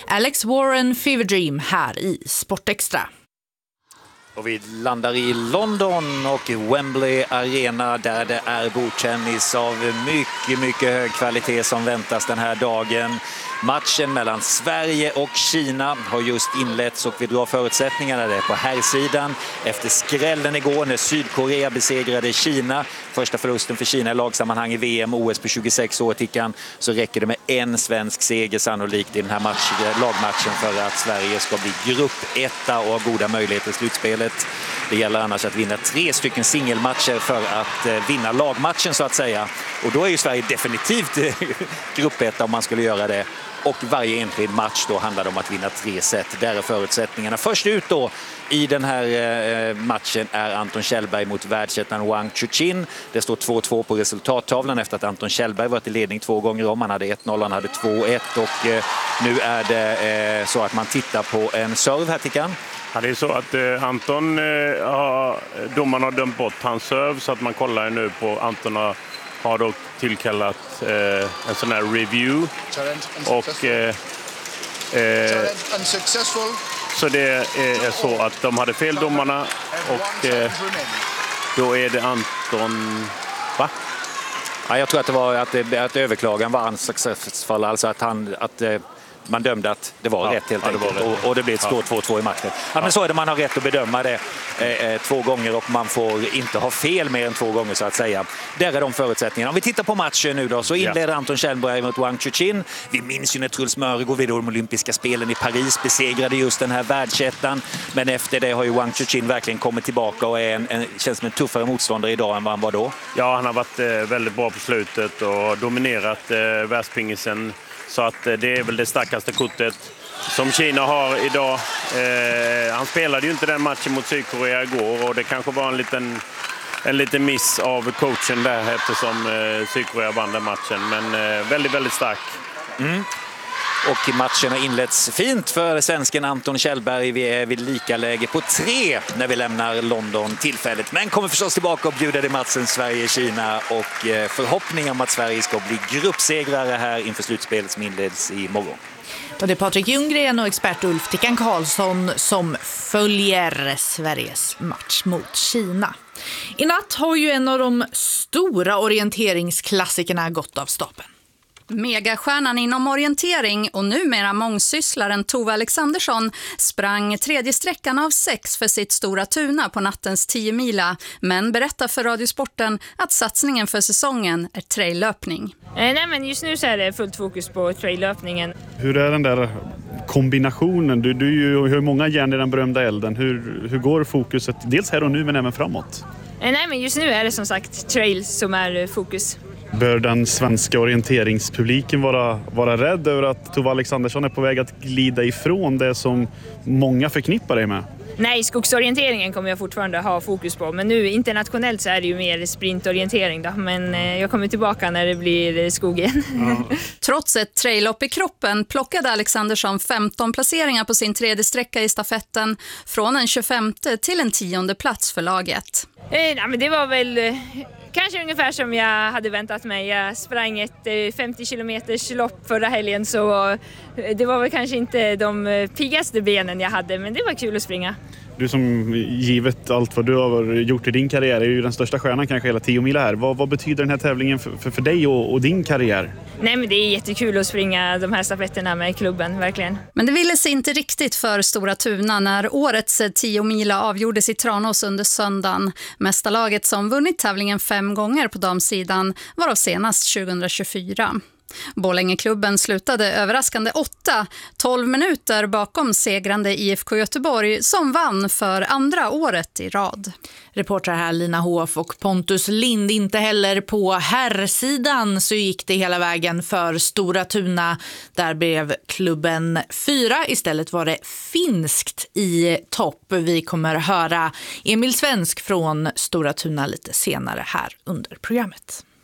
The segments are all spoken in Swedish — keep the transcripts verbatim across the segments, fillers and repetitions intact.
Alex Warren Fever Dream här i Sportextra. Och vi landar i London och Wembley Arena där det är bordtennis av mycket, mycket hög kvalitet som väntas den här dagen. Matchen mellan Sverige och Kina har just inletts och vi drar förutsättningarna där på herrsidan. Efter skrällen igår när Sydkorea besegrade Kina, första förlusten för Kina i lagsammanhang i V M O S på tjugosex år tickan, så räcker det med en svensk seger sannolikt i den här match, lagmatchen för att Sverige ska bli gruppetta och ha goda möjligheter i slutspelet. Det gäller annars att vinna tre stycken singelmatcher för att vinna lagmatchen så att säga. Och då är ju Sverige definitivt gruppetta om man skulle göra det. Och varje enskild match då handlar om att vinna tre set. Där är förutsättningarna. Först ut då i den här eh, matchen är Anton Kjellberg mot världsettan Wang Chuqin. Det står två två på resultattavlan efter att Anton Kjellberg varit i ledning två gånger om. Han hade ett noll, han hade två ett och eh, nu är det eh, så att man tittar på en serve här, Tickan. Ja, det är så att eh, Anton eh, har, domaren har dömt bort hans serve så att man kollar nu på Anton har, har då tillkallat eh, en sån här review och eh, eh, så det är, är så att de hade fel domarna och eh, då är det Anton, va? Ja, jag tror att det var att, att överklagan var successful, alltså att han att man dömde att det var ja, rätt helt ja, enkelt det och, och det blev ett stort ja. två två i matchen. Ja, men så är det, man har rätt att bedöma det eh, två gånger och man får inte ha fel mer än två gånger så att säga. Där är de förutsättningarna. Om vi tittar på matchen nu då så inleder ja. Anton Kjellberg mot Wang Chuqin. Vi minns ju när Truls Mörgård vid de olympiska spelen i Paris besegrade just den här världsettan. Men efter det har ju Wang Chuqin verkligen kommit tillbaka och är en, en, känns som en tuffare motståndare idag än vad han var då. Ja, han har varit eh, väldigt bra på slutet och dominerat eh, världspingisen. Så att det är väl det starkaste kortet som Kina har idag. Eh, han spelade ju inte den matchen mot Sydkorea igår och det kanske var en liten, en liten miss av coachen där eftersom eh, Sydkorea vann den matchen. Men eh, väldigt, väldigt stark. Mm. Och matchen har inletts fint för svensken Anton Kjellberg. Vi är vid lika läge på tre när vi lämnar London tillfället. Men kommer förstås tillbaka och bjuda i matchen Sverige-Kina och förhoppning om att Sverige ska bli gruppsegrare här inför slutspelet som inleds i morgon. Och det är Patrik Ljunggren och expert Ulf Tickan Karlsson som följer Sveriges match mot Kina. I natt har ju en av de stora orienteringsklassikerna gått av stapeln. Megastjärnan inom orientering och numera mångsysslaren Tove Alexandersson sprang tredje sträckan av sex för sitt Stora Tuna på nattens tio mila, men berättar för Radiosporten att satsningen för säsongen är traillöpning. Eh, nej, men just nu så är det fullt fokus på traillöpningen. Hur är den där kombinationen? Du, du har många järn i den berömda elden. Hur, hur går fokuset dels här och nu men även framåt? Eh, nej, men just nu är det som sagt trail som är fokus. Bör den svenska orienteringspubliken vara, vara rädd över att Tove Alexandersson är på väg att glida ifrån det som många förknippar dig med? Nej, skogsorienteringen kommer jag fortfarande ha fokus på. Men nu internationellt så är det ju mer sprintorientering då. Men eh, jag kommer tillbaka när det blir skogen. Ja. Trots ett traillopp i kroppen plockade Alexandersson femton placeringar på sin tredje sträcka i stafetten. Från en tjugofemte till en tionde plats för laget. Eh, nej, men det var väl... Eh, Kanske ungefär som jag hade väntat mig. Jag sprang ett femtio kilometers lopp förra helgen så det var väl kanske inte de piggaste benen jag hade, men det var kul att springa. Du som givet allt vad du har gjort i din karriär är ju den största stjärnan kanske hela tio mila här. Vad, vad betyder den här tävlingen för, för, för dig och, och din karriär? Nej, men det är jättekul att springa de här stafetterna med klubben, verkligen. Men det ville sig inte riktigt för Stora Tuna när årets tio mila avgjordes i Tranås under söndagen. Mästarlaget som vunnit tävlingen fem gånger på damsidan var av senast tjugohundratjugofyra. Borlängeklubben slutade överraskande åtta tolv minuter bakom segrande I F K Göteborg som vann för andra året i rad. Reportrar här Lina Hof och Pontus Lind. Inte heller på herrsidan så gick det hela vägen för Stora Tuna. Där blev klubben fyra. Istället var det finskt i topp. Vi kommer höra Emil Svensk från Stora Tuna lite senare här under programmet.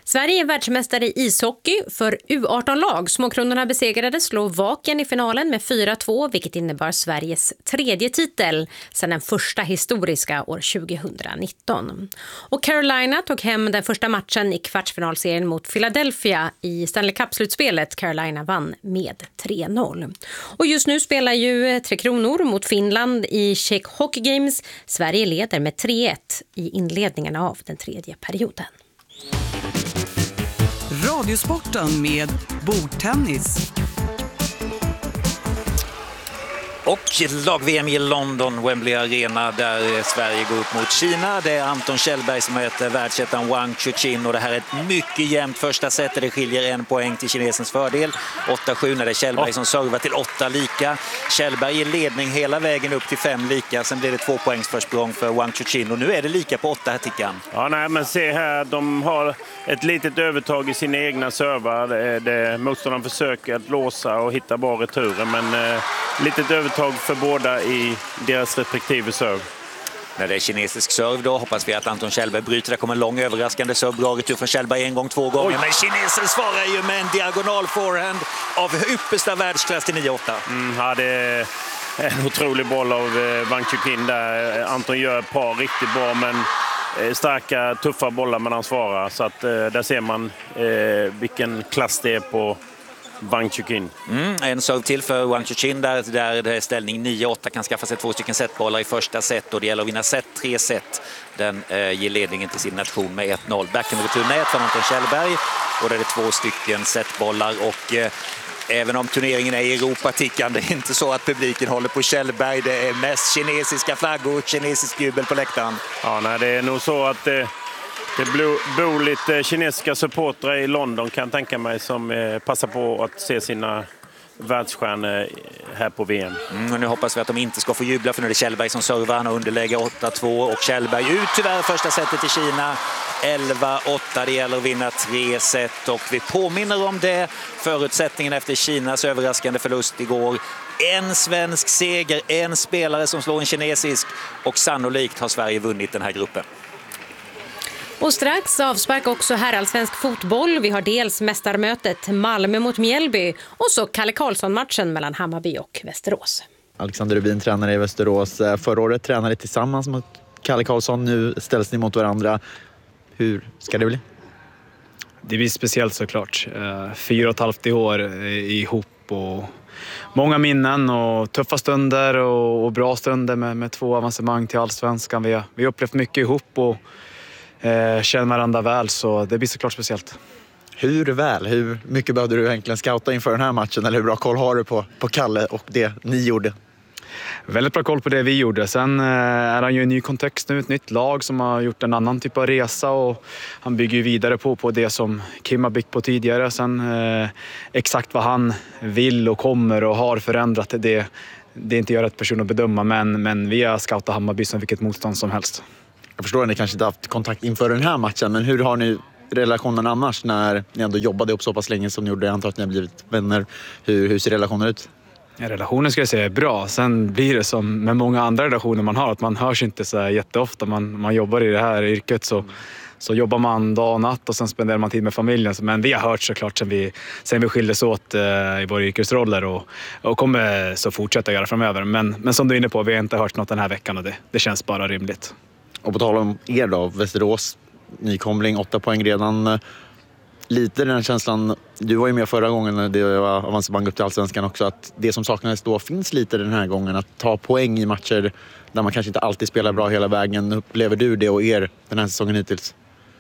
Sverige är världsmästare i ishockey för U arton-lag. Småkronorna besegrade Slovakien i finalen med fyra två, vilket innebar Sveriges tredje titel sedan den första historiska år tjugonitton. Och Carolina tog hem den första matchen i kvartsfinalserien mot Philadelphia i Stanley Cup-slutspelet. Carolina vann med tre noll. Och just nu spelar ju Tre Kronor mot Finland i Czech Hockey Games. Sverige leder med tre ett i inledningen av den tredje perioden. Radiosporten med bordtennis. Och lag-V M i London, Wembley Arena, där Sverige går upp mot Kina. Det är Anton Kjellberg som möter världsettan Wang Chuqin, och det här är ett mycket jämnt första set. Det skiljer en poäng till kinesens fördel. åtta sju när det är Kjellberg som servar till åtta lika. Kjellberg i ledning hela vägen upp till fem lika. Sen blir det två poängs försprång för Wang Chuqin, och nu är det lika på åtta här, Tickan. Ja, nej, men se här, de har ett litet övertag i sina egna servar. Det, det, motståndaren försöker att låsa och hitta bra returer, men eh, litet övertag för båda i deras respektive serv. När det är kinesisk serv då hoppas vi att Anton Kjellberg bryter. Det kommer en lång överraskande serv. Bra retur från Kjellberg en gång, två gånger. Oj. Men kinesen svarar ju med en diagonal forehand av yppersta världsklass till nio åtta. Mm, ja, det är en otrolig boll av eh, Wang Chuqin där. Anton gör ett par riktigt bra, men eh, starka, tuffa bollar men han svarar. Så att eh, där ser man eh, vilken klass det är på Wang Chuqin. Mm, en serv till för Wang Chuqin där, där det är ställning nio åtta, kan skaffa sig två stycken setbollar i första set, och det gäller att vinna set, tre set. Den eh, ger ledningen till sin nation med ett noll. Backhand-returnät för Anton Kjellberg, och där är det två stycken setbollar, och eh, även om turneringen är i Europa, Tickan, det är inte så att publiken håller på Kjellberg. Det är mest kinesiska flaggor, kinesisk jubel på läktaren. Ja, nej, det är nog så att eh... det bor lite kinesiska supportrar i London, kan jag tänka mig, som eh, passar på att se sina världsstjärnor här på V M. Mm, och nu hoppas vi att de inte ska få jubla, för nu är det Kjellberg som servar. Han har underläge åtta två, och Kjellberg ut tyvärr första setet i Kina. elva åtta, det gäller att vinna tre set, och vi påminner om det. Förutsättningen efter Kinas överraskande förlust igår. En svensk seger, en spelare som slår en kinesisk, och sannolikt har Sverige vunnit den här gruppen. Och strax avspark också herrallsvensk fotboll. Vi har dels mästarmötet Malmö mot Mjällby, och så Kalle Karlsson-matchen mellan Hammarby och Västerås. Alexander Rubin tränare i Västerås. Förra året tränade tillsammans mot Kalle Karlsson. Nu ställs ni mot varandra. Hur ska det bli? Det blir speciellt såklart. Fyra och ett halvt år ihop, och många minnen och tuffa stunder och, och bra stunder med, med två avancemang till allsvenskan. Vi har, vi har upplevt mycket ihop och Eh, känner varandra väl, så det blir såklart speciellt. Hur väl? Hur mycket behövde du egentligen scouta inför den här matchen? Eller hur bra koll har du på, på Kalle och det ni gjorde? Väldigt bra koll på det vi gjorde. Sen eh, är han ju i en ny kontext nu, ett nytt lag som har gjort en annan typ av resa, och han bygger ju vidare på, på det som Kim har byggt på tidigare. Sen eh, exakt vad han vill och kommer och har förändrat det, det är inte jag rätt person att bedöma, men, men vi har scoutat Hammarby som vilket motstånd som helst. Jag förstår att ni kanske inte haft kontakt inför den här matchen, men hur har ni relationen annars när ni ändå jobbade upp så pass länge som ni gjorde? Jag antar att ni har blivit vänner. Hur, hur ser relationen ut? Ja, relationen ska jag säga är bra. Sen blir det som med många andra relationer man har, att man hörs inte så här jätteofta. Man, man jobbar i det här yrket, så, så jobbar man dag och natt, och sen spenderar man tid med familjen. Men vi har hört såklart sen vi, sen vi skildes åt eh, i våra yrkesroller, och, och kommer så fortsätta göra framöver. Men, men som du är inne på, vi har inte hört något den här veckan, och det, det känns bara rimligt. Och på tal om er då, Västerås, nykomling, åtta poäng redan. Lite den känslan, du var ju med förra gången när det var avancemang upp till allsvenskan också, att det som saknades då finns lite den här gången, att ta poäng i matcher där man kanske inte alltid spelar bra hela vägen. Upplever du det och er den här säsongen hittills?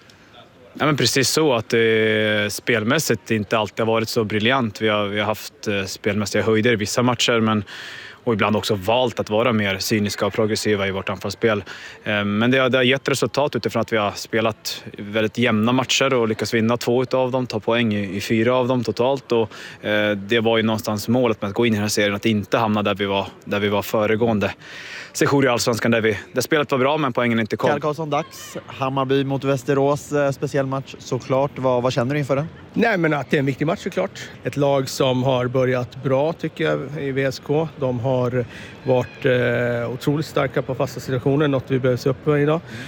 Ja, men precis så, att eh, spelmässigt inte alltid har varit så briljant. Vi har, vi har haft eh, spelmässiga höjder i vissa matcher, men och ibland också valt att vara mer cyniska och progressiva i vårt anfallsspel. Men det har, det har gett resultat utifrån att vi har spelat väldigt jämna matcher och lyckats vinna två av dem, ta poäng i, i fyra av dem totalt. Och, eh, det var ju någonstans målet med att gå in i den här serien, att inte hamna där vi var, där vi var föregående session i allsvenskan, där, vi, där spelet var bra men poängen inte kom. Kalle Karlsson, dags. Hammarby mot Västerås, speciell match såklart. Vad, vad känner du inför den? Nej, men att det är en viktig match såklart. Ett lag som har börjat bra tycker jag i V S K. De har varit eh, otroligt starka på fasta situationer, något vi behöver se upp idag.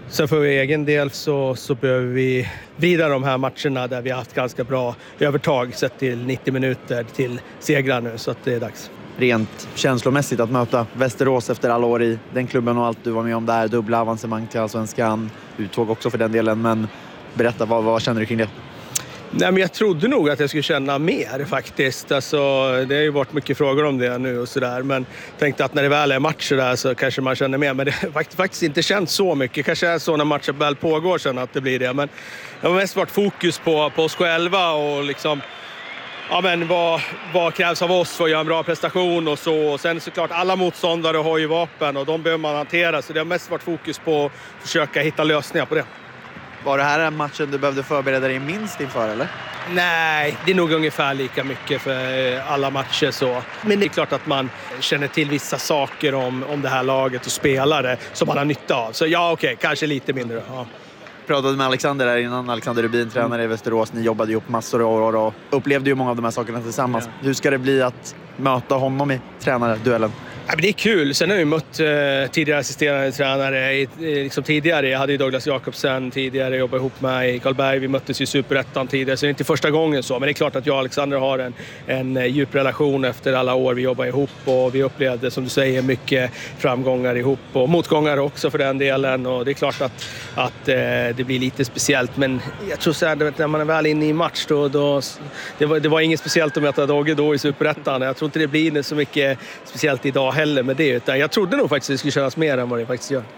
Sen för egen del så, så behöver vi vrida de här matcherna där vi har haft ganska bra övertag sett till nittio minuter till segrar nu, så att det är dags. Rent känslomässigt att möta Västerås efter alla år i den klubben och allt du var med om där, dubbla avancemang till Allsvenskan, uttåg också för den delen, men berätta, vad, vad känner du kring det? Nej, men jag trodde nog att jag skulle känna mer faktiskt. Alltså, det har ju varit mycket frågor om det nu och sådär. Men tänkte att när det väl är matcher där så kanske man känner mer. Men det har faktiskt inte känt så mycket. Kanske är så när matchen väl pågår sen att det blir det. Men det har mest varit fokus på, på oss själva och liksom... Ja, men vad, vad krävs av oss för att göra en bra prestation och så. Och sen såklart alla motståndare har ju vapen och de behöver man hantera. Så det har mest varit fokus på att försöka hitta lösningar på det. Var det här en matchen du behövde förbereda dig minst inför, eller? Nej, det är nog ungefär lika mycket för alla matcher så. Men det är klart att man känner till vissa saker om, om det här laget och spelare som man har nytta av. Så ja, okej, okay, kanske lite mindre. Ja. Jag pratade med Alexander där innan, Alexander Rubin, tränare i Västerås. Ni jobbade ju upp massor av år och upplevde ju många av de här sakerna tillsammans. Ja. Hur ska det bli att möta honom i tränarduellen? Ja, men det är kul. Sen har vi mött eh, tidigare assisterande tränare i, liksom tidigare. Jag hade ju Douglas Jakobsen tidigare, jobbade ihop med i Karlberg. Vi möttes ju i Superettan tidigare, så det är inte första gången så. Men det är klart att jag och Alexander har en, en djup relation efter alla år vi jobbar ihop. Och vi upplevde, som du säger, mycket framgångar ihop och motgångar också för den delen. Och det är klart att, att eh, det blir lite speciellt. Men jag tror så här, när man är väl inne i match då, då det, var, det var inget speciellt att möta Dogge då i Superettan. Jag tror inte det blir så mycket speciellt idag heller med det, utan jag trodde nog faktiskt att det skulle kännas mer än vad det faktiskt gör.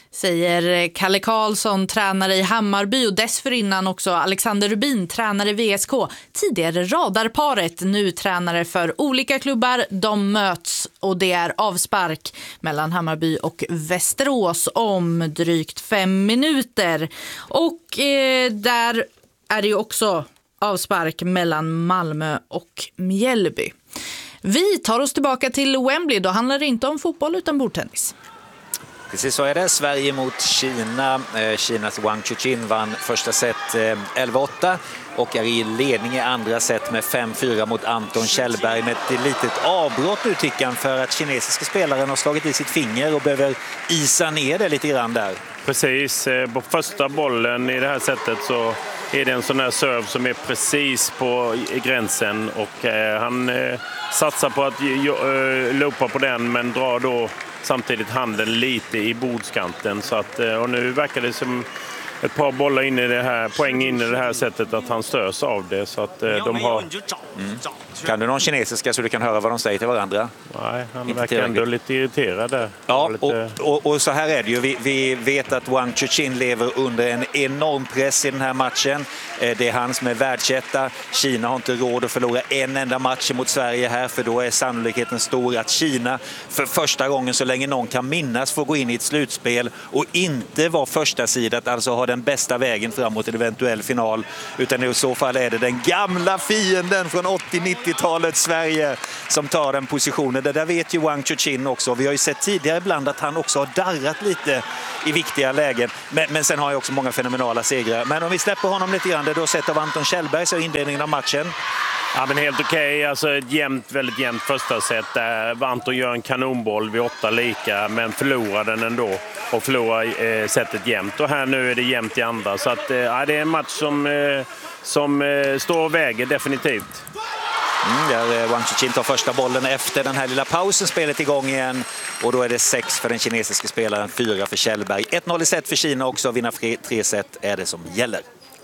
Säger Kalle Karlsson, tränare i Hammarby, och dessförinnan också Alexander Rubin, tränare i V S K. Tidigare radarparet, nu tränare för olika klubbar. De möts och det är avspark mellan Hammarby och Västerås om drygt fem minuter. Och eh, där är det ju också avspark mellan Malmö och Mjällby. Vi tar oss tillbaka till Wembley. Då handlar det inte om fotboll utan bordtennis. Precis så är det. Sverige mot Kina. Kinas Wang Chuqin vann första set elva åtta och är i ledning i andra set med fem fyra mot Anton Kjellberg med ett litet avbrott nu, tycker han, för att kinesiska spelaren har slagit i sitt finger och behöver isa ner det lite grann där. Precis, på första bollen i det här sättet så är det en sån här serve som är precis på gränsen och eh, han eh, satsar på att eh, loopa på den, men drar då samtidigt handen lite i bordskanten, så att, eh, och nu verkar det som ett par bollar in i det här, poäng in i det här sättet att han störs av det, så att eh, de har... Mm. Kan du någon kinesiska så du kan höra vad de säger till varandra? Nej, han verkar ändå lite irriterad där. Ja, lite... och, och, och så här är det ju. Vi, vi vet att Wang Chuqin lever under en enorm press i den här matchen. Det är han som är världsetta. Kina har inte råd att förlora en enda match mot Sverige här, för då är sannolikheten stor att Kina för första gången så länge någon kan minnas får gå in i ett slutspel och inte vara första sidat, alltså ha den bästa vägen framåt i en eventuell final, utan i så fall är det den gamla fienden från åttio-nittiotalet Sverige som tar den positionen. Det där vet ju Wang Chuqin också. Vi har ju sett tidigare ibland att han också har darrat lite i viktiga lägen, men, men sen har jag också många fenomenala segrar. Men om vi släpper honom lite grann, det då sett av Anton Kjellberg så inledningen av matchen. Ja, men helt okej. Okay. Alltså ett jämnt, väldigt jämnt första set där Anton gör en kanonboll vid åtta lika, men förlorar den ändå och förlorar eh, setet jämnt. Och här nu är det jämnt i andra, så att, eh, det är en match som, eh, som eh, står och väger definitivt. Mm, där Wang Chuqin tar första bollen efter den här lilla pausen, spelet igång igen, och då är det sex för den kinesiska spelaren, fyra för Kjellberg. ett noll i set för Kina också, vinna tre set är det som gäller.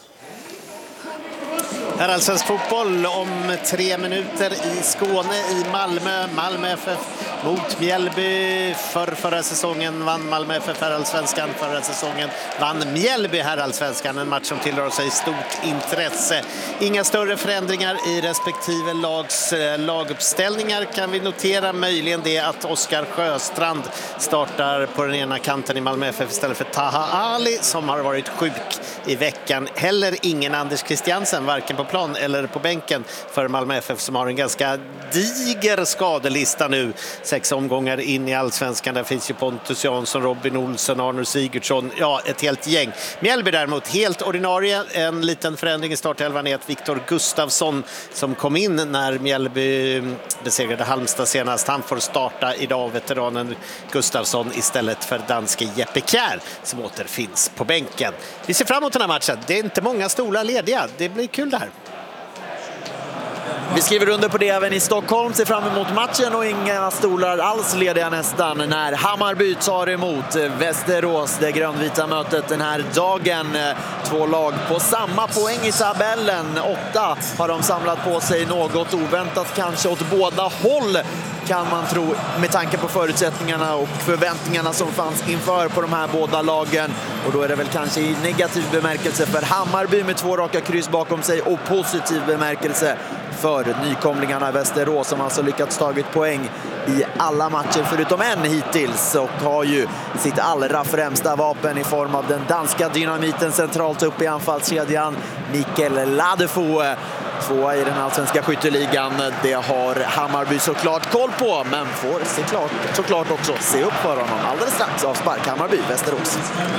Här allsvensk fotboll om tre minuter i Skåne, i Malmö. Malmö F F mot Mjällby. För förra säsongen vann Malmö F F här allsvenskan. Förra säsongen vann Mjällby här allsvenskan. En match som tillrör sig stort intresse. Inga större förändringar i respektive lags laguppställningar kan vi notera. Möjligen det att Oskar Sjöstrand startar på den ena kanten i Malmö F F istället för Taha Ali som har varit sjuk i veckan. Heller ingen Anders Christiansen, varken på på plan eller på bänken för Malmö F F som har en ganska diger skadelista nu. Sex omgångar in i allsvenskan. Där finns ju Pontus Jansson, Robin Olsen, Arnur Sigurdsson. Ja, ett helt gäng. Mjällby däremot helt ordinarie. En liten förändring i startelvan är att Viktor Gustafsson som kom in när Mjällby besegrade Halmstad senast. Han får starta idag, veteranen Gustafsson, istället för danske Jeppe Kjær som återfinns på bänken. Vi ser fram emot den här matchen. Det är inte många stolar lediga. Det blir kul det här. Vi skriver under på det även i Stockholm, ser fram emot matchen och inga stolar alls lediga nästan när Hammarby tar emot Västerås, det grönvita mötet den här dagen. Två lag på samma poäng i tabellen. Åtta har de samlat på sig, något oväntat kanske åt båda håll kan man tro med tanke på förutsättningarna och förväntningarna som fanns inför på de här båda lagen. Och då är det väl kanske i negativ bemärkelse för Hammarby med två raka kryss bakom sig och positiv bemärkelse för nykomlingarna Västerås som alltså lyckats tagit poäng i alla matcher förutom en hittills och har ju sitt allra främsta vapen i form av den danska dynamiten centralt upp i anfallskedjan, Mikkel Ladefoged. Tvåa i den allsvenska skytteligan. Det har Hammarby såklart koll på, men får såklart, såklart också se upp för honom alldeles strax. Avspark Hammarby, Västerås.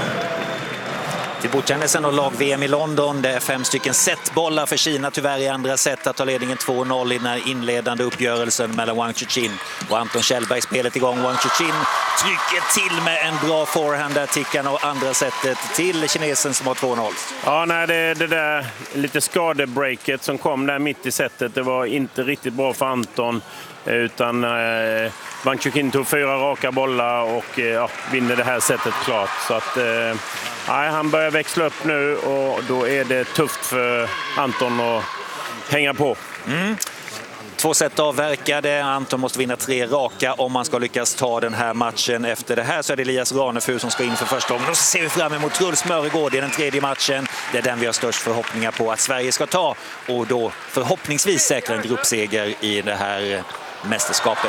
Till bordtennisen och lag-V M i London. Det är fem stycken setbollar för Kina tyvärr i andra set att ta ledningen två noll i den här inledande uppgörelsen mellan Wang Chuqin och Anton Kjellberg. Spelet igång. Wang Chuqin trycker till med en bra forehand där tickan och andra setet till kinesen som har två noll. Ja, nej, det, det där lite skadebreaket som kom där mitt i setet, det var inte riktigt bra för Anton. Utan eh, Wang Chuqin tog fyra raka bollar och eh, ja, vinner det här sättet klart. Så att eh, nej, han börjar växla upp nu och då är det tufft för Anton att hänga på. Mm. Två set avverkade. Anton måste vinna tre raka om man ska lyckas ta den här matchen. Efter det här så är det Elias Ranefur som ska in för första gången. Och så ser vi fram emot Truls Mörgård i den tredje matchen. Det är den vi har störst förhoppningar på att Sverige ska ta. Och då förhoppningsvis säkra en gruppseger i det här mästerskapet.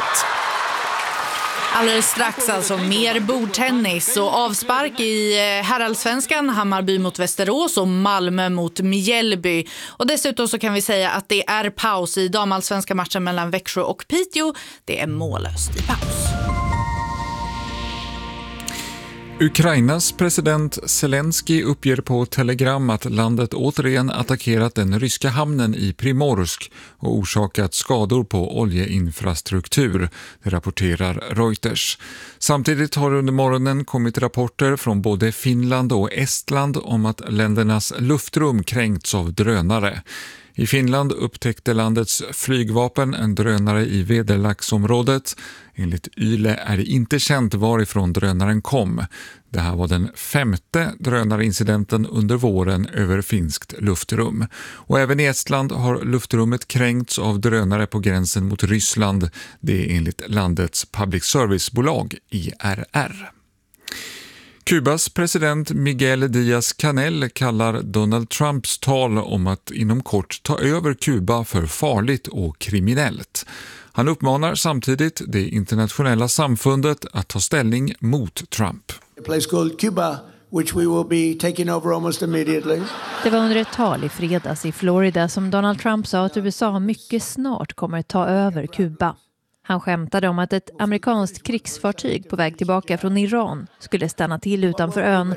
Alldeles strax alltså mer bordtennis och avspark i herrallsvenskan, Hammarby mot Västerås och Malmö mot Mjällby. Och dessutom så kan vi säga att det är paus i damallsvenska matchen mellan Växjö och Piteå. Det är mållöst i paus. Ukrainas president Zelensky uppger på Telegram att landet återigen attackerat den ryska hamnen i Primorsk och orsakat skador på oljeinfrastruktur, det rapporterar Reuters. Samtidigt har under morgonen kommit rapporter från både Finland och Estland om att ländernas luftrum kränkts av drönare. I Finland upptäckte landets flygvapen en drönare i Vederlaxområdet. Enligt Yle är det inte känt varifrån drönaren kom. Det här var den femte drönarincidenten under våren över finskt luftrum. Och även i Estland har luftrummet kränkts av drönare på gränsen mot Ryssland. Det är enligt landets public service-bolag I R R. Kubas president Miguel Díaz-Canel kallar Donald Trumps tal om att inom kort ta över Kuba för farligt och kriminellt. Han uppmanar samtidigt det internationella samfundet att ta ställning mot Trump. A place called Cuba, which we will be taking over almost immediately. Det var under ett tal i fredags i Florida som Donald Trump sa att U S A mycket snart kommer att ta över Kuba. Han skämtade om att ett amerikanskt krigsfartyg på väg tillbaka från Iran skulle stanna till utanför ön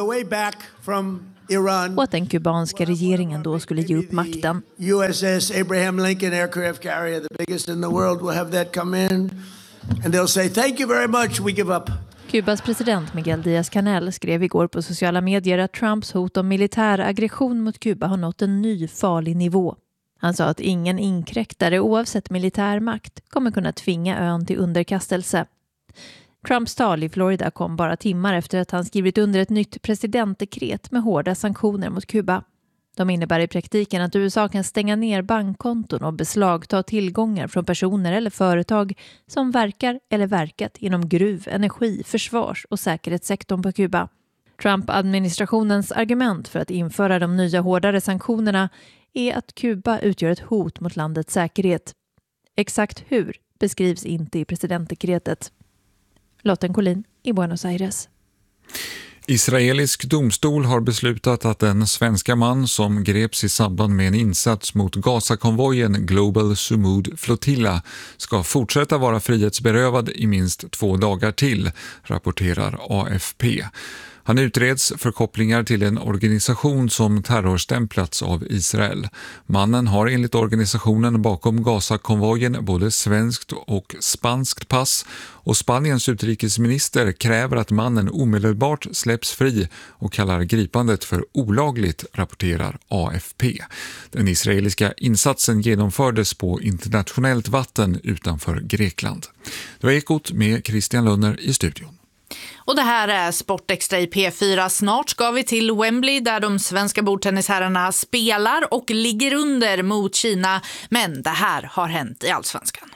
och att den kubanska regeringen då skulle ge upp makten. U S S Abraham Lincoln aircraft carrier, the biggest in the world, will have that come in and they'll say thank you very much, we give up. Kubas president Miguel Díaz-Canel skrev igår på sociala medier att Trumps hot om militär aggression mot Kuba har nått en ny farlig nivå. Han sa att ingen inkräktare oavsett militär makt kommer kunna tvinga ön till underkastelse. Trumps tal i Florida kom bara timmar efter att han skrivit under ett nytt presidentdekret med hårda sanktioner mot Kuba. De innebär i praktiken att U S A kan stänga ner bankkonton och beslagta tillgångar från personer eller företag som verkar eller verkat inom gruv-, energi-, försvars- och säkerhetssektorn på Kuba. Trump-administrationens argument för att införa de nya hårdare sanktionerna är att Kuba utgör ett hot mot landets säkerhet. Exakt hur beskrivs inte i presidentdekretet. Lotten Collin i Buenos Aires. Israelisk domstol har beslutat att en svenska man som greps i samband med en insats mot Gaza-konvojen Global Sumud Flotilla ska fortsätta vara frihetsberövad i minst två dagar till, rapporterar A F P. Han utreds för kopplingar till en organisation som terrorstämplats av Israel. Mannen har enligt organisationen bakom Gaza-konvojen både svenskt och spanskt pass, och Spaniens utrikesminister kräver att mannen omedelbart släpps fri och kallar gripandet för olagligt, rapporterar A F P. Den israeliska insatsen genomfördes på internationellt vatten utanför Grekland. Det var Ekot med Christian Lönner i studion. Och det här är Sportextra i P fyra. Snart ska vi till Wembley där de svenska bordtennisherrarna spelar och ligger under mot Kina. Men det här har hänt i Allsvenskan.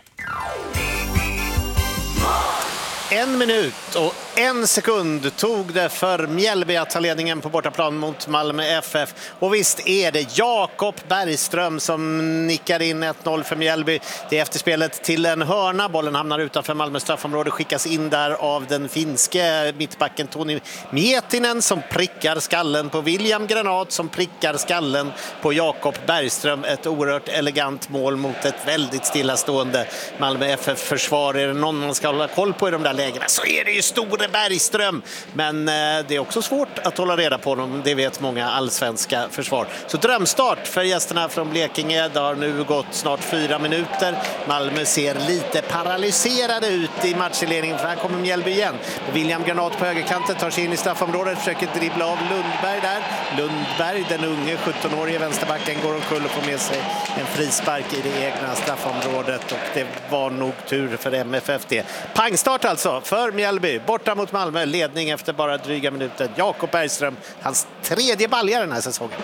En minut och en sekund tog det för Mjällby att ta ledningen på bortaplan mot Malmö F F. Och visst är det Jakob Bergström som nickar in ett noll för Mjällby. Det är efterspelet till en hörna. Bollen hamnar utanför Malmö straffområde, skickas in där av den finske mittbacken Toni Mietinen som prickar skallen på William Granat som prickar skallen på Jakob Bergström. Ett oerhört elegant mål mot ett väldigt stillastående Malmö F F-försvar. Är det någon man ska hålla koll på i de där lägena så är det ju Store Bergström. Men eh, det är också svårt att hålla reda på honom. Det vet många allsvenska försvar. Så drömstart för gästerna från Blekinge. Det har nu gått snart fyra minuter. Malmö ser lite paralyserade ut i matchledningen. För här kommer Mjällby igen. William Granat på högerkanten tar sig in i straffområdet. Försöker dribbla av Lundberg där. Lundberg, den unge sjuttonårige vänsterbacken, går omkull och får med sig en frispark i det egna straffområdet. Och det var nog tur för M F F det. Pangstart alltså för Mjällby. Borta mot Malmö. Ledning efter bara dryga minuten. Jakob Bergström, hans tredje balja den här säsongen.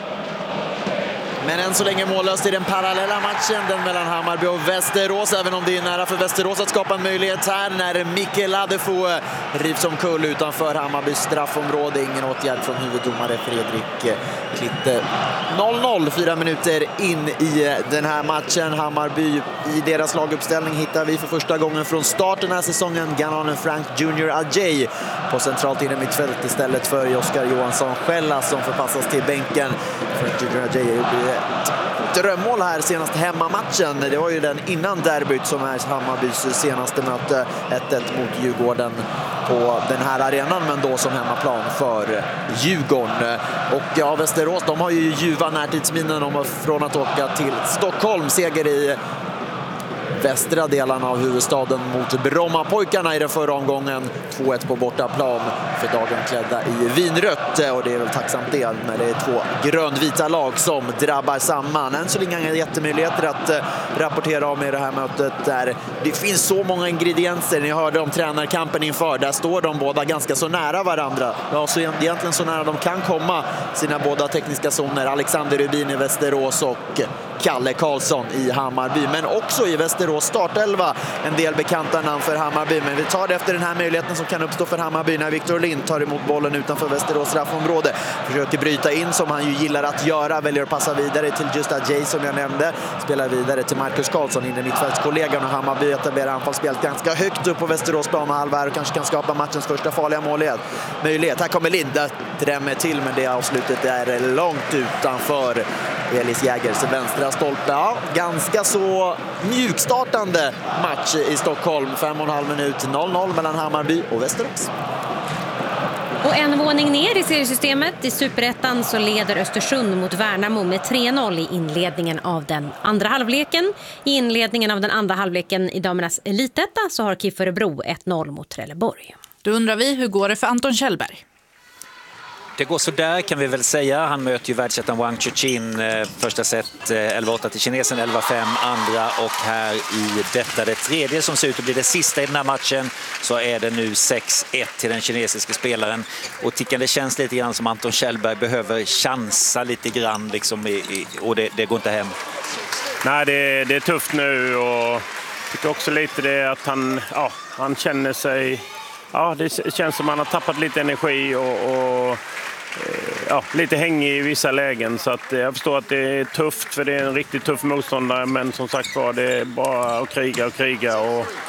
Men än så länge mållöst i den parallella matchen, den mellan Hammarby och Västerås, även om det är nära för Västerås att skapa en möjlighet här när Mikkel Adefo rivs omkull utanför Hammarbys straffområde. Ingen åtgärd från huvuddomare Fredrik Klitte. noll noll, fyra minuter in i den här matchen. Hammarby, i deras laguppställning hittar vi för första gången från starten den här säsongen Gananen Frank junior Ajay på centralt inne mittfält istället för Oskar Johansson Schella som förpassas till bänken. Frank junior Ajay gjorde ett drömmål här senast hemmamatchen. Det var ju den innan derbyt som är Hammarbys senaste möte, ett ett mot Djurgården på den här arenan, men då som hemmaplan för Djurgården. Och ja, Västerås, de har ju ljuva närtidsminnen om från att åka till Stockholm. Seger i västra delarna av huvudstaden mot Brommapojkarna i den förra omgången. två ett på bortaplan, för dagen klädda i vinrött. Och det är väl tacksamt det när det är två grönvita lag som drabbar samman. Än så länge inga jättemöjligheter att eh, rapportera om i det här mötet där det finns så många ingredienser. Ni hörde om tränarkampen inför. Där står de båda ganska så nära varandra. Ja, så egentligen så nära de kan komma sina båda tekniska zoner. Alexander Rubin i Västerås och Kalle Karlsson i Hammarby. Men också i Västerås startelva en del bekanta namn för Hammarby. Men vi tar det efter den här möjligheten som kan uppstå för Hammarby när Victor Lind tar emot bollen utanför Västerås straffområde. Försöker bryta in som han ju gillar att göra. Väljer att passa vidare till Just Ajay som jag nämnde. Spelar vidare till Marcus Karlsson in i mittfältskollegan, och Hammarby etablerar anfallsspel ganska högt upp på Västerås plan och halva och kanske kan skapa matchens första farliga målighet. Möjlighet. Här kommer Lind att drämmer till, men det avslutet är långt utanför Elis Jägers vänstra stolpe. Ja, ganska så mjukstartande match i Stockholm. Fem och en halv minut, noll noll mellan Hammarby och Västerås. Och en våning ner i seriesystemet i Superettan så leder Östersund mot Värnamo med tre noll i inledningen av den andra halvleken. I inledningen av den andra halvleken i damernas elitetta så har KIF Örebro ett noll mot Trelleborg. Då undrar vi, hur går det för Anton Kjellberg? Det går så där kan vi väl säga. Han möter ju världsettan Wang Chuqin. Första set elva åtta till kinesen, elva fem andra, och här i detta det tredje som ser ut att bli det sista i den här matchen så är det nu sex ett till den kinesiska spelaren. Och tycker det känns lite grann som Anton Kjellberg behöver chansa lite grann liksom i, i, och det, det går inte hem. Nej, det, det är tufft nu, och jag tycker också lite det att han, ja, han känner sig... Ja, det känns som att han har tappat lite energi och, och ja, lite hängig i vissa lägen. Så att jag förstår att det är tufft, för det är en riktigt tuff motståndare. Men som sagt var, det är bara att kriga och kriga. Och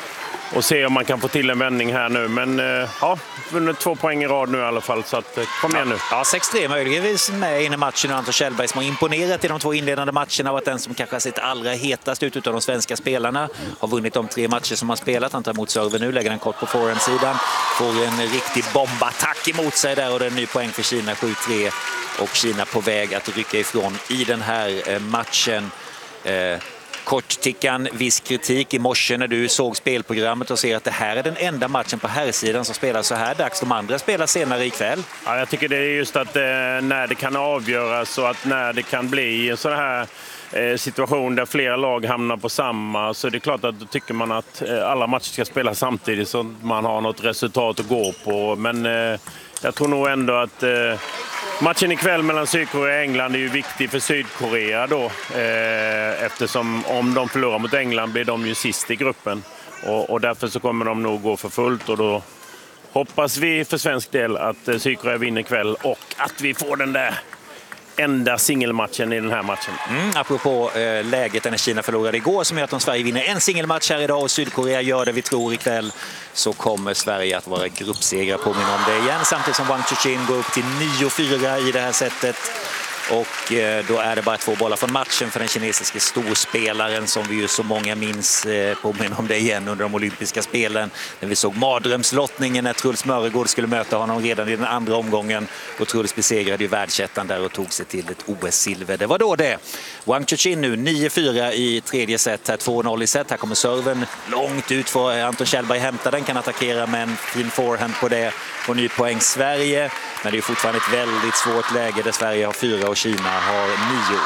och se om man kan få till en vändning här nu. Men eh, ja, vunnit två poäng i rad nu i alla fall, så att, eh, kom igen nu. Ja, sex tre möjligtvis med in i matchen. Anton Kjellberg som har imponerat i de två inledande matcherna, varit den som kanske har sett allra hetast ut av de svenska spelarna. Har vunnit de tre matcher som han spelat. Han tar emot serven nu, lägger den kort på forehandsidan. Får en riktig bombattack emot sig där och det är en ny poäng för Kina, sju tre. Och Kina på väg att rycka ifrån i den här eh, matchen. Eh, Korttickan, viss kritik i morse när du såg spelprogrammet och ser att det här är den enda matchen på herrsidan som spelar så här dags. De andra spelar senare ikväll. Ja, jag tycker det är just att eh, när det kan avgöras och att när det kan bli en sån här eh, situation där flera lag hamnar på samma, så det är klart att då tycker man att eh, alla matcher ska spelas samtidigt så att man har något resultat att gå på. Men eh, jag tror nog ändå att eh, matchen ikväll mellan Sydkorea och England är ju viktig för Sydkorea då. Eh, eftersom om de förlorar mot England blir de ju sist i gruppen. Och, och därför så kommer de nog gå för fullt. Och då hoppas vi för svensk del att eh, Sydkorea vinner ikväll och att vi får den där enda singelmatchen i den här matchen. Mm, apropå eh, läget när Kina förlorade igår som gör att om Sverige vinner en singelmatch här idag och Sydkorea gör det vi tror ikväll, så kommer Sverige att vara gruppsegrare, påminner om det igen. Samtidigt som Wang Chuqin går upp till nio fyra i det här sättet. Och eh, då är det bara två bollar från matchen för den kinesiska storspelaren som vi ju så många minns, eh, påminner om det igen, under de olympiska spelen. När vi såg mardrömslottningen när Truls Mörgård skulle möta honom redan i den andra omgången. Och Truls besegrade ju världsettan där och tog sig till ett O S-silver. Det var då det. Wang Chuqin nu nio fyra i tredje set. Här två noll i set. Här kommer serven långt ut för Anton Kjellberg hämtar den. Kan attackera med en fin forehand på det. Och ny poäng Sverige. Men det är fortfarande ett väldigt svårt läge där Sverige har fyra och Kina har nio.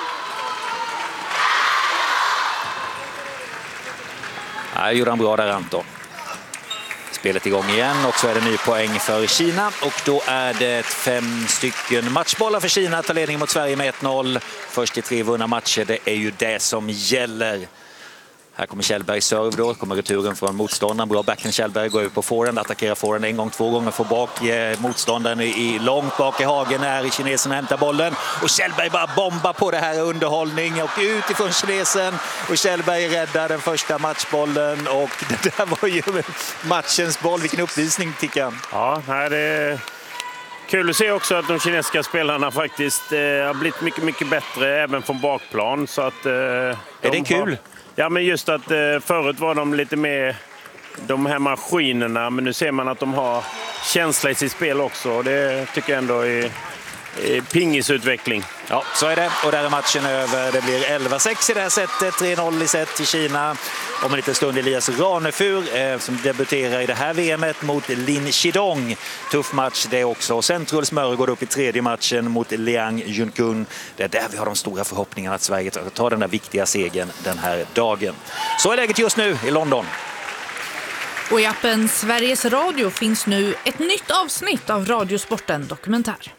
Ja, gjorde han bra där, Anton. Spelet igång igen och så är det ny poäng för Kina. Och då är det fem stycken matchbollar för Kina. Tar ledningen mot Sverige med ett noll. Först i tre vunna matcher, det är ju det som gäller. Här kommer Kjellberg serve då, kommer returen från motståndaren. Bra backhand Kjellberg, går ut på forehand, attackerar forehand en gång, två gånger, får bak eh, motståndaren i, långt bak i hagen när i kinesen hämtar bollen. Och Kjellberg bara bombar på det här, underhållning och utifrån kinesen. Och Kjellberg räddar den första matchbollen och det där var ju matchens boll. Vilken uppvisning, Tickan. Ja, här är kul att se också att de kinesiska spelarna faktiskt eh, har blivit mycket, mycket bättre även från bakplan. Så att, eh, är det kul? Har... Ja, men just att eh, förut var de lite mer de här maskinerna, men nu ser man att de har känsla i sitt spel också och det tycker jag ändå är, är pingisutveckling. Ja, så är det. Och där är matchen över. Det blir elva sex i det här sättet. tre noll i set till Kina. Om en liten stund Elias Ranefur eh, som debuterar i det här V M:et mot Lin Chidong. Tuff match det också. Och sen Truls Mörgård går upp i tredje matchen mot Liang Junkun. Det är där vi har de stora förhoppningarna att Sverige tar den där viktiga segern den här dagen. Så är läget just nu i London. Och i appen Sveriges Radio finns nu ett nytt avsnitt av Radiosporten Dokumentär.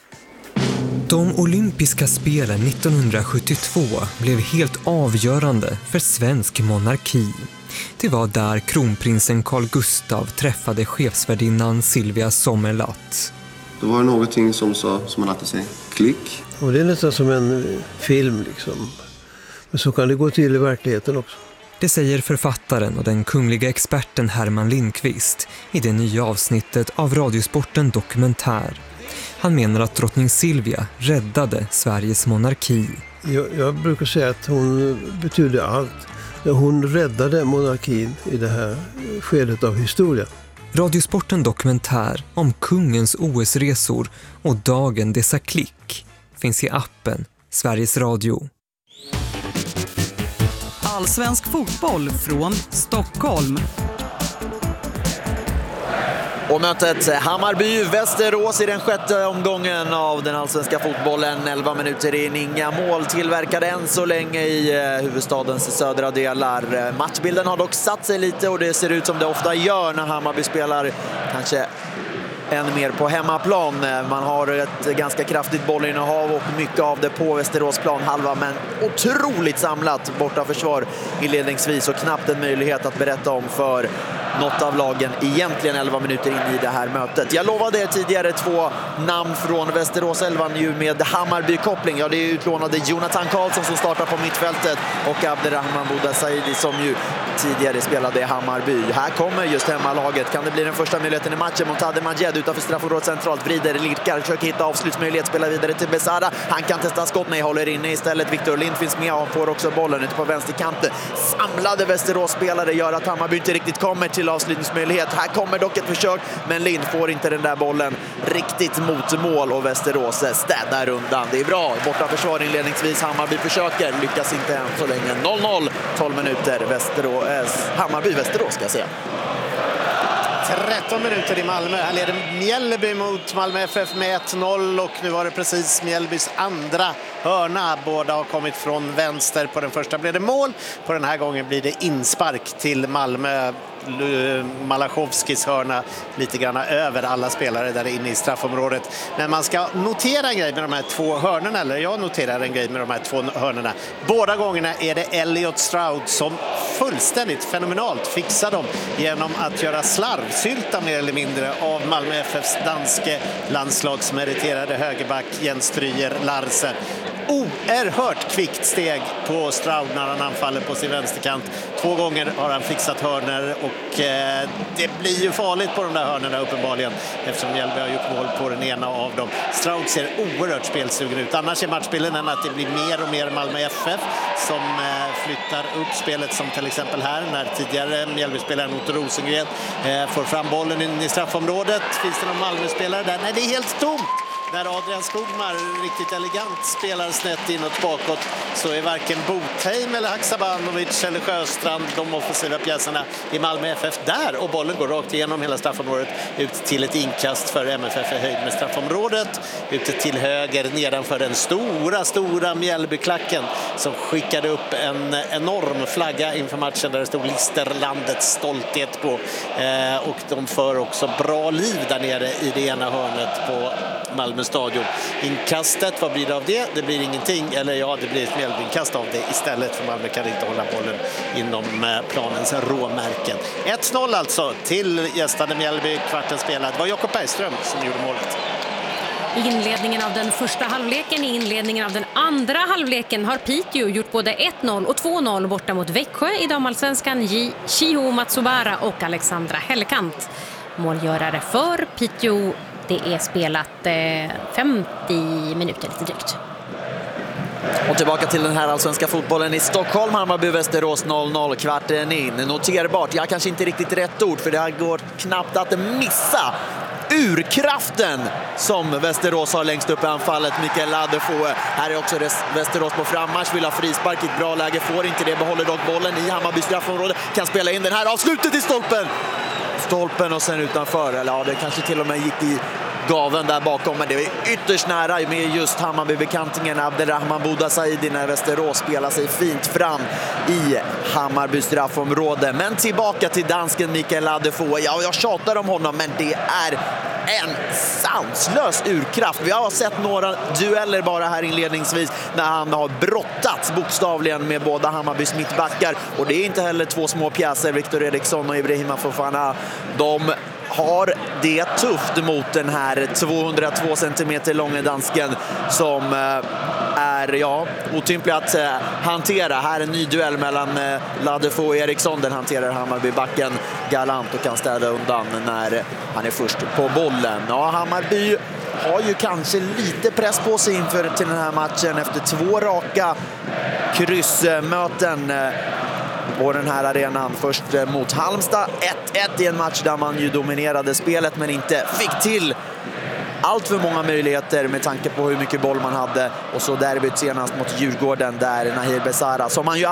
De olympiska spelen nittonhundrasjuttiotvå blev helt avgörande för svensk monarki. Det var där kronprinsen Carl Gustaf träffade chefsvärdinnan Silvia Sommerlath. Det var någonting som sa, som man alltid säger, klick. Och det är nästan som en film liksom. Men så kan det gå till i verkligheten också. Det säger författaren och den kungliga experten Herman Lindqvist i det nya avsnittet av Radiosporten Dokumentär. Han menar att drottning Silvia räddade Sveriges monarki. Jag, jag brukar säga att hon betyder allt. Hon räddade monarkin i det här skedet av historia. Radiosporten Dokumentär om kungens O S-resor och dagen dessa klick finns i appen Sveriges Radio. Allsvensk fotboll från Stockholm. Och mötet Hammarby-Västerås i den sjätte omgången av den allsvenska fotbollen. elva minuter in, inga mål tillverkade än så länge i huvudstadens södra delar. Matchbilden har dock satt sig lite och det ser ut som det ofta gör när Hammarby spelar kanske än mer på hemmaplan. Man har ett ganska kraftigt bollinnehav och mycket av det på Västerås planhalva, men otroligt samlat borta försvar inledningsvis och knappt en möjlighet att berätta om för något av lagen egentligen elva minuter in i det här mötet. Jag lovade tidigare två namn från Västerås elvan ju med Hammarby-koppling. Ja, det är utlånade Jonathan Karlsson som startar på mittfältet och Abderrahman Bouda Saidi som ju tidigare spelade i Hammarby. Här kommer just hemmalaget. Kan det bli den första möjligheten i matchen? Montade Majed utanför straffområdet centralt. Vrider, lirkar, försöker hitta avslutsmöjlighet. Spelar vidare till Besara. Han kan testa skott. Nej, håller inne istället. Victor Lind finns med och får också bollen ute på vänsterkanten. Samlade Västerås-spelare gör att Hammarby inte riktigt kommer till avslutningsmöjlighet. Här kommer dock ett försök, men Lind får inte den där bollen riktigt mot mål och Västerås städar undan. Det är bra. Borta försvar inledningsvis. Hammarby försöker. Lyckas inte än så länge. noll noll. tolv minuter. Västerås, äh, Hammarby-Västerås ska jag säga. tretton minuter i Malmö. Här leder Mjällby mot Malmö F F med ett noll och nu var det precis Mjällbys andra hörna. Båda har kommit från vänster. På den första blev det mål. På den här gången blir det inspark till Malmö. Malachowskis hörna lite grann över alla spelare där inne i straffområdet. Men man ska notera en grej med de här två hörnorna, eller jag noterar en grej med de här två hörnorna. Båda gångerna är det Elliot Stroud som fullständigt fenomenalt fixar dem genom att göra slarvsylta mer eller mindre av Malmö F Fs danske landslagsmeriterade högerback Jens Stryger Larsen. Oerhört kvickt steg på Stroud när han anfaller på sin vänsterkant. Två gånger har han fixat hörner och eh, det blir ju farligt på de där hörnerna uppenbarligen eftersom Mjällby har gjort mål på den ena av dem. Stroud ser oerhört spelsugen ut. Annars är matchbilden än att det blir mer och mer Malmö F F som eh, flyttar upp spelet, som till exempel här när tidigare Mjällby-spelaren Otto Rosengren eh, får fram bollen in i straffområdet. Finns det någon Malmö-spelare där? Nej, det är helt tomt. När Adrian Skogmar riktigt elegant spelar snett inåt bakåt så är varken Botheim eller Haksabanovic eller Sjöstrand de offensiva pjäserna i Malmö F F där, och bollen går rakt igenom hela straffområdet ut till ett inkast för M F F i höjd med straffområdet, ute till höger nedanför den stora, stora Mjällbyklacken som skickade upp en enorm flagga inför matchen där det stod Listerlandets stolthet på, eh, och de för också bra liv där nere i det ena hörnet på Malmö stadion. Inkastet, vad blir det av det? Det blir ingenting, eller ja, det blir ett Mjällby-inkast av det istället, för Malmö kan inte hålla bollen inom planens råmärken. ett noll alltså till gästande Mjällby, kvarten spelad. Det var Jakob Bergström som gjorde målet. I inledningen av den första halvleken, i inledningen av den andra halvleken har Piteå gjort både ett noll och två noll borta mot Växjö i damallsvenskan Chiho Matsubara och Alexandra Hellkant. Målgörare för Piteå, det är spelat femtio minuter lite drygt. Och tillbaka till den här allsvenska fotbollen i Stockholm. Hammarby-Västerås noll noll, kvarten in. Noterbart, ja, kanske inte riktigt rätt ord, för det här går knappt att missa urkraften som Västerås har längst upp i anfallet. Mikael Ladefoghe. Här är också Västerås på frammarsch, vill ha frispark i ett bra läge, får inte det, behåller dock bollen i Hammarby straffområde, kan spela in den här, avslutet i stolpen stolpen och sen utanför, eller ja, det kanske till och med gick i gaven där bakom, men det är ytterst nära med just Hammarby-bekantingen Abderrahman Bouda Saidi när Västerås spelar sig fint fram i Hammarby straffområde. Men tillbaka till dansken Mikael Ladefoghe. Ja, jag tjatar om honom, men det är en sanslös urkraft. Vi har sett några dueller bara här inledningsvis när han har brottats bokstavligen med båda Hammarbys mittbackar, och det är inte heller två små pjäser, Victor Eriksson och Ibrahima Fofana. De har det tufft mot den här tvåhundratvå centimeter långa dansken som är ja, otymplig att hantera. Här är en ny duell mellan Ladefoghe och Eriksson. Den hanterar Hammarby-backen galant och kan städa undan när han är först på bollen. Ja, Hammarby har ju kanske lite press på sig inför till den här matchen efter två raka kryssmöten på den här arenan. Först mot Halmstad ett ett i en match där man ju dominerade spelet men inte fick till allt för många möjligheter med tanke på hur mycket boll man hade, och så derbyt senast mot Djurgården där Nahir Besara, som man ju